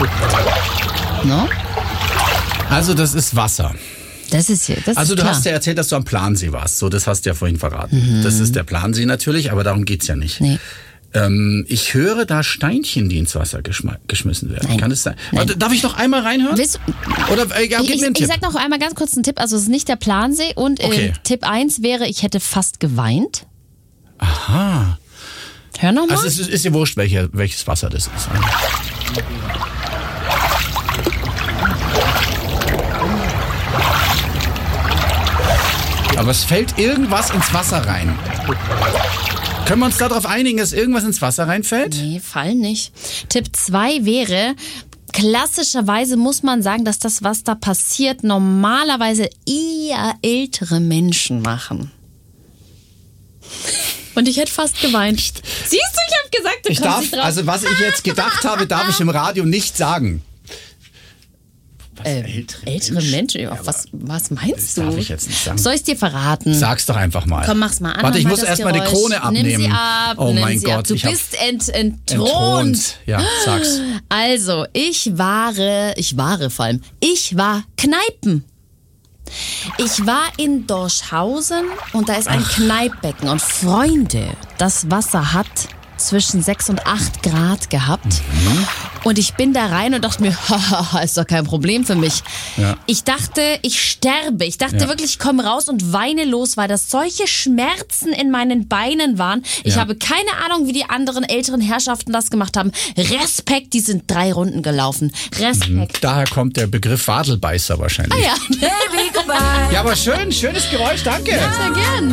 No? Also das ist Wasser. Das ist hier. Das Also ist du klar. hast ja erzählt, dass du am Plansee warst. So, das hast du ja vorhin verraten. Das ist der Plansee natürlich, aber darum geht's ja nicht. Nee. Ich höre da Steinchen, die ins Wasser geschmissen werden. Nein. Kann es sein? Nein. Warte, darf ich noch einmal reinhören? Willst du, Oder gib mir einen ich Tipp. sag noch einmal ganz kurz einen Tipp. Also es ist nicht der Plansee. Und Okay. Tipp 1 wäre, ich hätte fast geweint. Aha. Hör nochmal. Also es ist dir wurscht, welches Wasser das ist. Aber es fällt irgendwas ins Wasser rein. Können wir uns darauf einigen, dass irgendwas ins Wasser reinfällt? Nee, Fall nicht. Tipp 2 wäre, klassischerweise muss man sagen, dass das, was da passiert, normalerweise eher ältere Menschen machen. Und ich hätte fast geweint. Siehst du, ich habe gesagt, du kommst nicht drauf. Also was ich jetzt gedacht habe, darf ich im Radio nicht sagen. Was, ältere Menschen? Ja, was meinst du? darf ich jetzt nicht sagen. Soll ich es dir verraten? Sag's doch einfach mal. Komm, mach's mal an. Warte, ich mach muss das erst mal die Geräusch. Krone abnehmen. Nimm sie ab. Oh nimm mein sie Gott, Ab. Du ich hab bist entthront. Ja, sag's. Also, ich war Kneipen. Ich war in Dorschhausen und da ist ein Kneippbecken. Und Freunde, das Wasser hat zwischen 6 und 8 Grad gehabt. Und ich bin da rein und dachte mir, haha, ist doch kein Problem für mich. Ja. Ich dachte, ich sterbe. Ich dachte wirklich, ich komme raus und weine los, weil das solche Schmerzen in meinen Beinen waren. Ich Ja. habe keine Ahnung, wie die anderen älteren Herrschaften das gemacht haben. Respekt, die sind 3 Runden gelaufen. Respekt. Daher kommt der Begriff Wadelbeißer wahrscheinlich. Ja, Ja, aber schönes Geräusch, danke. sehr gern.